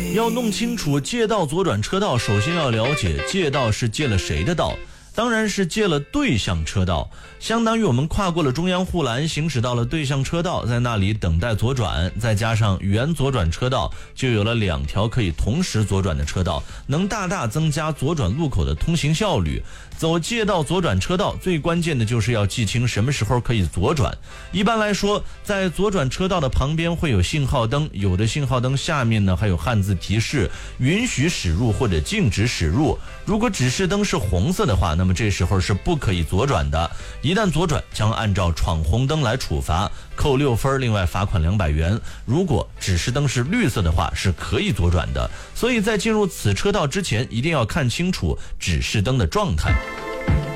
要弄清楚借道左转车道，首先要了解借道是借了谁的道，当然是借了对向车道，相当于我们跨过了中央护栏，行驶到了对向车道，在那里等待左转，再加上原左转车道，就有了2条可以同时左转的车道，能大大增加左转路口的通行效率。走借道左转车道，最关键的就是要记清什么时候可以左转。一般来说，在左转车道的旁边会有信号灯，有的信号灯下面呢还有汉字提示允许驶入或者禁止驶入。如果指示灯是红色的话，那么这时候是不可以左转的，一旦左转将按照闯红灯来处罚，扣6分，另外罚款200元。如果指示灯是绿色的话，是可以左转的。所以在进入此车道之前，一定要看清楚指示灯的状态。